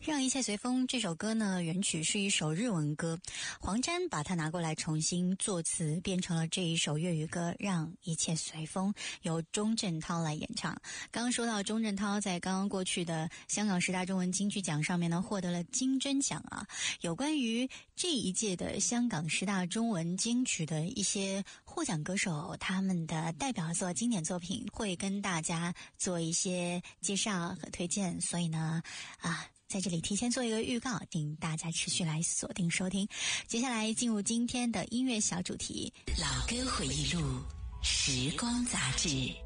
让一切随风这首歌呢，原曲是一首日文歌，黄沾把它拿过来重新作词，变成了这一首粤语歌《让一切随风》，由钟镇涛来演唱。刚刚说到钟镇涛在刚刚过去的香港10大中文金曲奖上面呢，获得了金针奖啊。有关于这一届的香港10大中文金曲的一些获奖歌手，他们的代表作、经典作品，会跟大家做一些介绍和推荐。所以呢，在这里提前做一个预告，请大家持续来锁定收听。接下来进入今天的音乐小主题， 老歌回忆录，时光杂志。